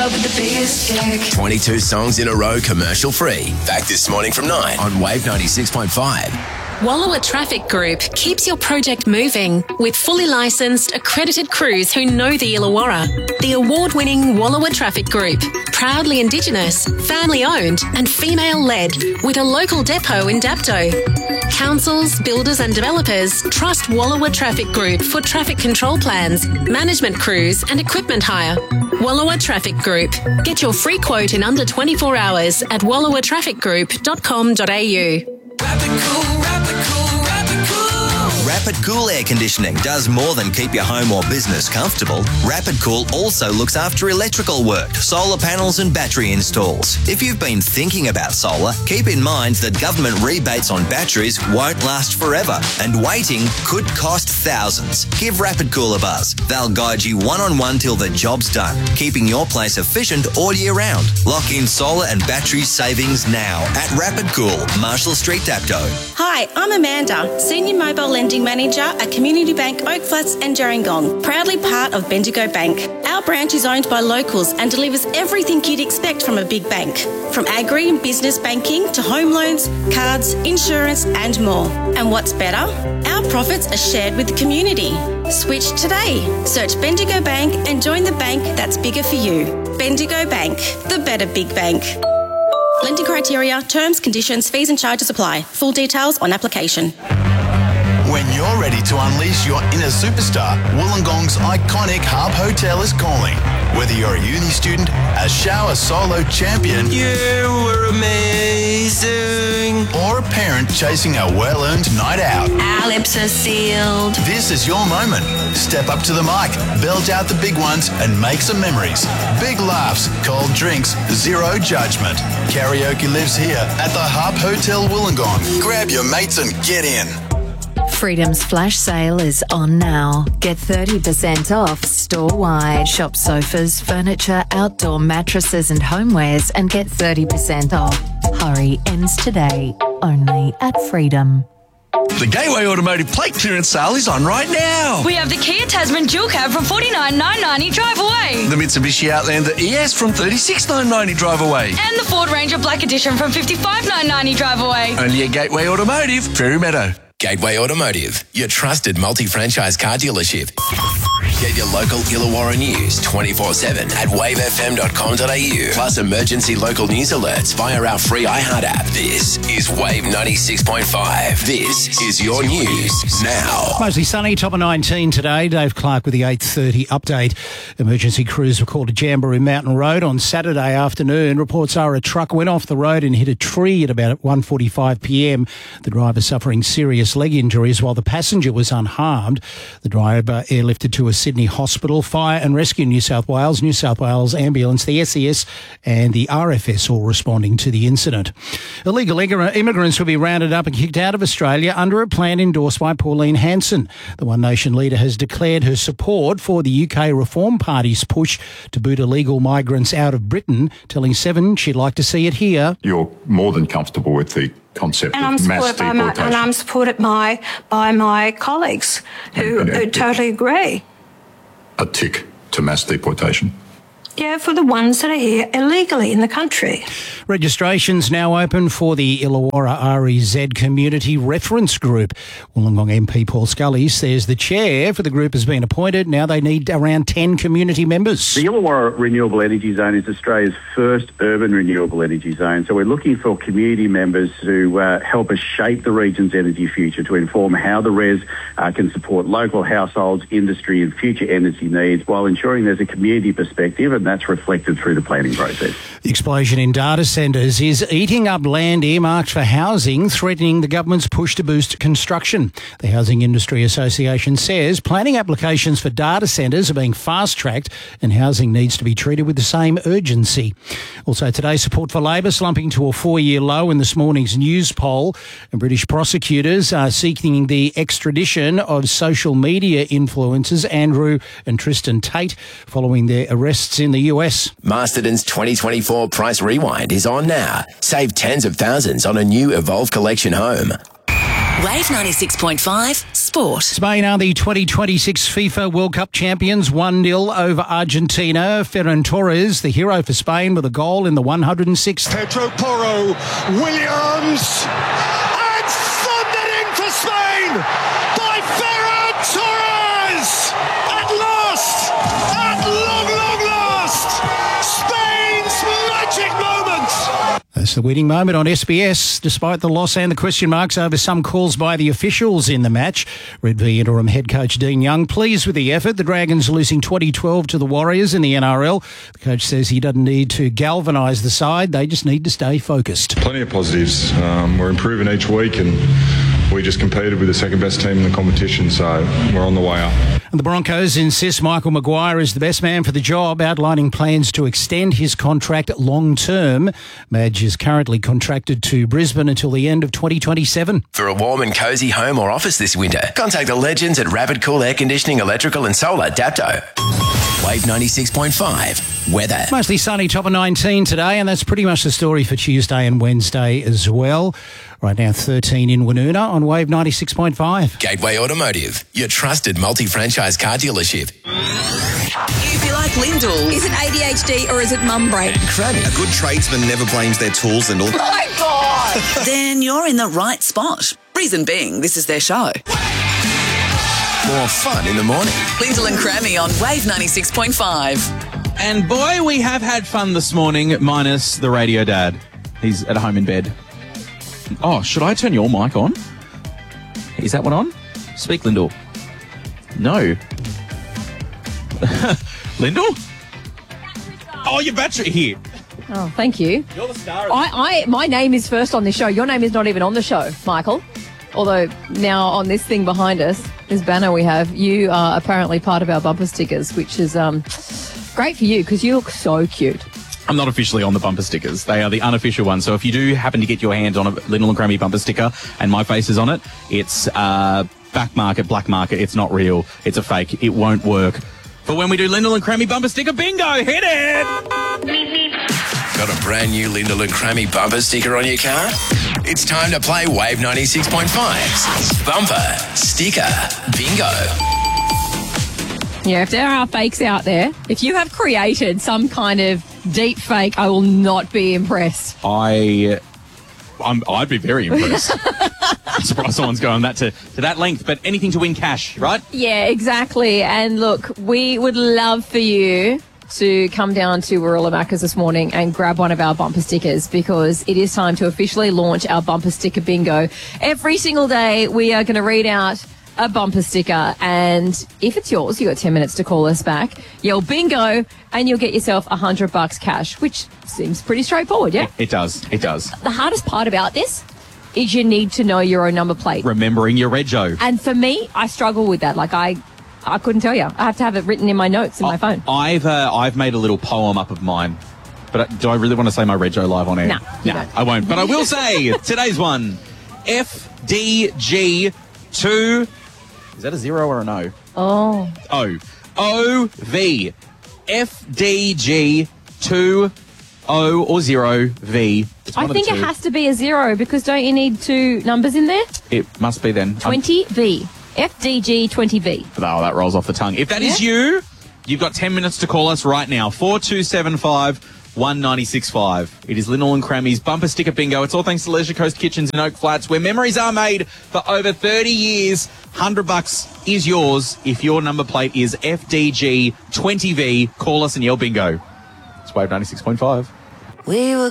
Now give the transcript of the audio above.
With the biggest kick. 22 songs in a row, commercial free. Back this morning from 9 on Wave 96.5. Wallowa Traffic Group keeps your project moving with fully licensed, accredited crews who know the Illawarra. The award-winning Wallowa Traffic Group, proudly Indigenous, family-owned and female-led, with a local depot in Dapto. Councils, builders and developers trust Wallowa Traffic Group for traffic control plans, management crews and equipment hire. Wallowa Traffic Group. Get your free quote in under 24 hours at wallowatrafficgroup.com.au. Rapid Cool Air Conditioning does more than keep your home or business comfortable. Rapid Cool also looks after electrical work, solar panels and battery installs. If you've been thinking about solar, keep in mind that government rebates on batteries won't last forever and waiting could cost thousands. Give Rapid Cool a buzz. They'll guide you one-on-one till the job's done, keeping your place efficient all year round. Lock in solar and battery savings now at Rapid Cool, Marshall Street, Dapto. Hi, I'm Amanda, Senior Mobile Lending Manager at Community Bank Oak Flats and Gerringong, proudly part of Bendigo Bank. Our branch is owned by locals and delivers everything you'd expect from a big bank, from agri and business banking to home loans, cards, insurance and more. And what's better? Our profits are shared with the community. Switch today. Search Bendigo Bank and join the bank that's bigger for you. Bendigo Bank, the better big bank. Lending criteria, terms, conditions, fees and charges apply. Full details on application. When you're ready to unleash your inner superstar, Wollongong's iconic Harp Hotel is calling. Whether you're a uni student, a shower solo champion, you were amazing, or a parent chasing a well-earned night out, Our lips are sealed. this is your moment. Step up to the mic, belt out the big ones and make some memories. Big laughs, cold drinks, zero judgment. Karaoke lives here at the Harp Hotel Wollongong. Grab your mates and get in. Freedom's flash sale is on now. Get 30% off store-wide. Shop sofas, furniture, outdoor mattresses and homewares and get 30% off. Hurry, ends today. Only at Freedom. The Gateway Automotive plate clearance sale is on right now. We have the Kia Tasman dual cab from $49,990 drive away. The Mitsubishi Outlander ES from $36,990 drive away. And the Ford Ranger Black Edition from $55,990 drive away. Only at Gateway Automotive, Fairy Meadow. Gateway Automotive, your trusted multi-franchise car dealership. Get your local Illawarra news 24/7 at wavefm.com.au. Plus emergency local news alerts via our free iHeart app. This is Wave 96.5. This is your news now. Mostly sunny, top of 19 today. Dave Clark with the 8:30 update. Emergency crews were called to Jamboree Mountain Road on Saturday afternoon. Reports are a truck went off the road and hit a tree at about 1:45 p.m. The driver suffering serious leg injuries while the passenger was unharmed. The driver airlifted to a Sydney hospital. Fire and Rescue New South Wales Ambulance, the SES and the RFS all responding to the incident. Illegal immigrants will be rounded up and kicked out of Australia under a plan endorsed by Pauline Hanson. The One Nation leader has declared her support for the UK Reform Party's push to boot illegal migrants out of Britain, telling Seven she'd like to see it here. You're more than comfortable with the concept of mass deportation. And I'm supported by my colleagues who totally agree. A tick to mass deportation. Yeah, for the ones that are here illegally in the country. Registration's now open for the Illawarra REZ Community Reference Group. Wollongong MP Paul Scully says the chair for the group has been appointed. Now they need around 10 community members. The Illawarra Renewable Energy Zone is Australia's first urban renewable energy zone. So we're looking for community members to help us shape the region's energy future, to inform how the REZ can support local households, industry and future energy needs while ensuring there's a community perspective, and that's reflected through the planning process. The explosion in data centres is eating up land earmarked for housing, threatening the government's push to boost construction. The Housing Industry Association says planning applications for data centres are being fast-tracked and housing needs to be treated with the same urgency. Also today, support for Labor slumping to a 4-year low in this morning's news poll. And British prosecutors are seeking the extradition of social media influencers Andrew and Tristan Tate following their arrests in the US. Masterton's 2024 Price Rewind is on now. Save tens of thousands on a new Evolve Collection home. Wave 96.5 Sport. Spain are the 2026 FIFA World Cup champions, 1-0 over Argentina. Ferran Torres, the hero for Spain, with a goal in the 106th. Pedro Porro, Williams, and thundering for Spain by Ferran Torres! At last, at long last, Spain's magic moment! That's the winning moment on SBS, despite the loss and the question marks over some calls by the officials in the match. Red V interim head coach Dean Young pleased with the effort. The Dragons losing 2012 to the Warriors in the NRL. The coach says he doesn't need to galvanise the side. They just need to stay focused. Plenty of positives. We're improving each week, and we just competed with the second best team in the competition, so we're on the way up. And the Broncos insist Michael Maguire is the best man for the job, outlining plans to extend his contract long term. Madge is currently contracted to Brisbane until the end of 2027. For a warm and cosy home or office this winter, contact the legends at Rapid Cool Air Conditioning, Electrical and Solar, Dapto. Wave 96.5 weather. Mostly sunny, top of 19 today, and that's pretty much the story for Tuesday and Wednesday as well. Right now, 13 in Woonona on Wave 96.5. Gateway Automotive, your trusted multi-franchise car dealership. If you like Lyndall, is it ADHD or is it mum brain? A good tradesman never blames their tools, Lyndall. Oh my God! Then you're in the right spot. Reason being, this is their show. More fun in the morning. Lyndall and Crammy on Wave 96.5. And boy, we have had fun this morning, minus the radio dad. He's at home in bed. Oh, should I turn your mic on? Is that one on? Speak, Lyndall. No. Lyndall? Oh, your battery here. Oh, thank you. You're the star. My name is first on this show. Your name is not even on the show, Michael. Although now on this thing behind us, this banner we have, you are apparently part of our bumper stickers, which is great for you because you look so cute. I'm not officially on the bumper stickers. They are the unofficial ones. So if you do happen to get your hands on a Lyndall and Crammy bumper sticker and my face is on it, it's back market, black market. It's not real. It's a fake. It won't work. But when we do Lyndall and Crammy bumper sticker bingo, hit it! Got a brand new Lyndall and Crammy bumper sticker on your car? It's time to play Wave 96.5's Bumper Sticker Bingo. Yeah, if there are fakes out there, if you have created some kind of deep fake, I will not be impressed. I'd be very impressed. I'm surprised someone's going that to that length, but anything to win cash, right? Yeah, exactly. And look, we would love for you to come down to Warilla Macca's this morning and grab one of our bumper stickers because it is time to officially launch our bumper sticker bingo. Every single day we are going to read out a bumper sticker, and if it's yours, you got 10 minutes to call us back. Yell bingo, and you'll get yourself $100 cash, which seems pretty straightforward, yeah? It does. It does. The hardest part about this is you need to know your own number plate. Remembering your rego. And for me, I struggle with that. Like I couldn't tell you. I have to have it written in my notes in my phone. I've made a little poem up of mine, but do I really want to say my rego live on air? No, I won't. But I will say today's one: FDG2. Is that a 0 or an O? Oh. OV. FDG2 O or 0V. I think it has to be a 0 because don't you need two numbers in there? It must be then. 20V. FDG 20V. Oh, that rolls off the tongue. If that is you, you've got 10 minutes to call us right now. 4275 1965. It is Lyndall and Crammy's bumper sticker bingo. It's all thanks to Leisure Coast Kitchens in Oak Flats, where memories are made for over 30 years. $100 is yours if your number plate is FDG 20V. Call us and yell bingo. It's Wave 96.5. We were